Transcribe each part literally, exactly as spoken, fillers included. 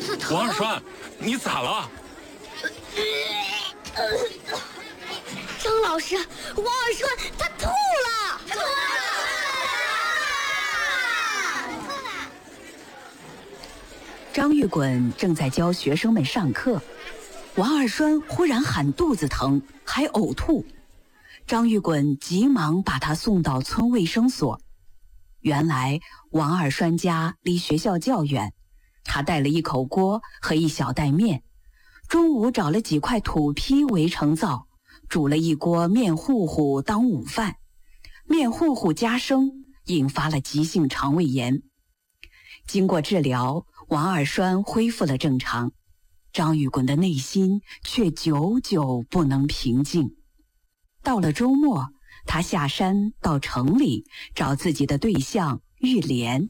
子疼。 王二栓，你咋了？ 张老师，王二栓他吐了！吐了！吐了！ 张玉滚正在教学生们上课，王二栓忽然喊肚子疼，还呕吐。张玉滚急忙把他送到村卫生所。原来王二栓家离学校较远，他带了一口锅和一小袋面，中午找了几块土坯围成灶，煮了一锅面糊糊当午饭。面糊糊加生，引发了急性肠胃炎。经过治疗，王二栓恢复了正常，张玉滚的内心却久久不能平静。到了周末，他下山到城里找自己的对象玉莲。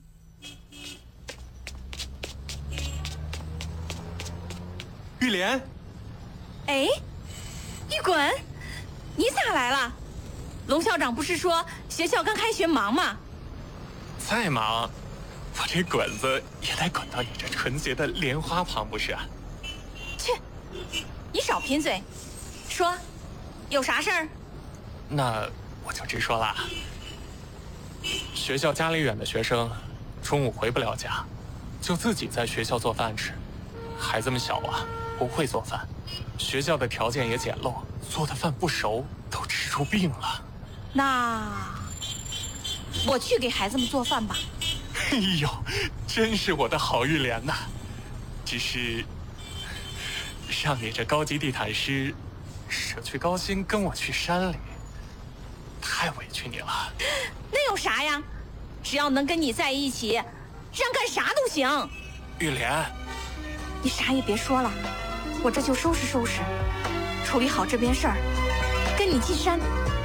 玉莲， 哎，玉滚，你咋来了？龙校长不是说学校刚开学忙吗？ 再忙，我这滚子也得滚到你这纯洁的莲花旁不是？ 去，你少贫嘴，说，有啥事儿？ 那我就直说了。学校家里远的学生，中午回不了家，就自己在学校做饭吃。孩子们小啊，不会做饭，学校的条件也简陋，做的饭不熟，都吃出病了。 那我去给孩子们做饭吧。 哎呦，真是我的好玉莲呐！只是让你这高级地毯师舍去高薪跟我去山里，太委屈你了。 那有啥呀？只要能跟你在一起，让干啥都行。 玉莲， 你啥也别说了，我这就收拾收拾，处理好这边事儿，跟你进山。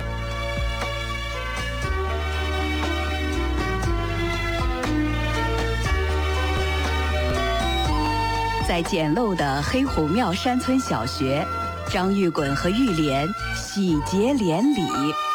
在简陋的黑虎庙山村小学，张玉滚和玉莲喜结连理。